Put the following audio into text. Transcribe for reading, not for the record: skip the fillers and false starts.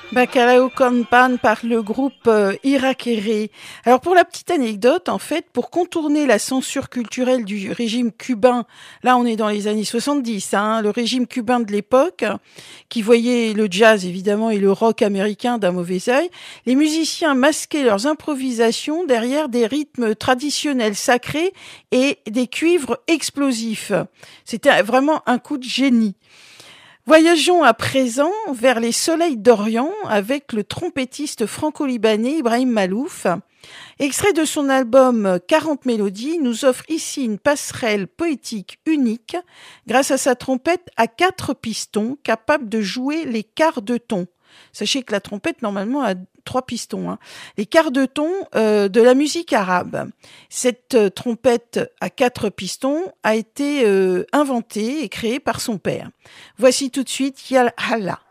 Bacalao Con Pan par le groupe Irakere. Alors pour la petite anecdote, en fait, pour contourner la censure culturelle du régime cubain, là on est dans les années 70, hein, le régime cubain de l'époque, qui voyait le jazz évidemment et le rock américain d'un mauvais œil, les musiciens masquaient leurs improvisations derrière des rythmes traditionnels sacrés et des cuivres explosifs. C'était vraiment un coup de génie. Voyageons à présent vers les soleils d'Orient avec le trompettiste franco-libanais Ibrahim Malouf. Extrait de son album 40 mélodies, nous offre ici une passerelle poétique unique grâce à sa trompette à 4 pistons capable de jouer les quarts de ton. Sachez que la trompette normalement a 3 pistons, hein. Les quarts de ton de la musique arabe. Cette trompette à 4 pistons a été inventée et créée par son père. Voici tout de suite Yal Hala.